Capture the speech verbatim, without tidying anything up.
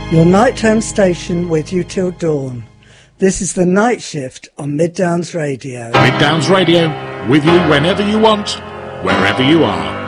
Your nighttime station with you till dawn. This is the Night Shift on Mid Downs Radio. Mid Downs Radio, with you whenever you want, wherever you are.